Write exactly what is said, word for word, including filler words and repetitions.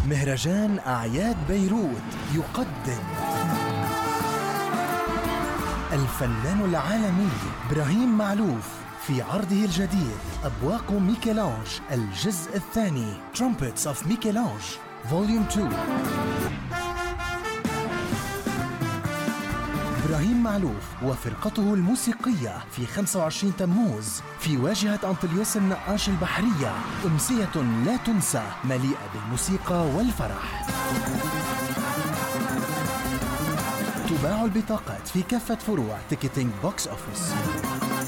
مهرجان أعياد بيروت يقدم الفنان العالمي إبراهيم معلوف في عرضه الجديد أبواق ميكелانج الجزء الثاني Trumpets of ميكелانج Volume اثنين. إبراهيم معلوف وفرقته الموسيقية في خمسة وعشرين تموز في واجهة أنطليوس النقاش البحرية، أمسية لا تنسى مليئة بالموسيقى والفرح. تباع البطاقات في كافة فروع تيكتينج بوكس أوفيس.